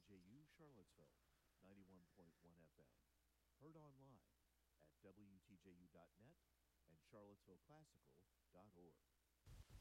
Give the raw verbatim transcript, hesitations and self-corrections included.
J U Charlottesville, ninety-one point one F M. Heard online at W T J U dot net and Charlottesville Classical dot org.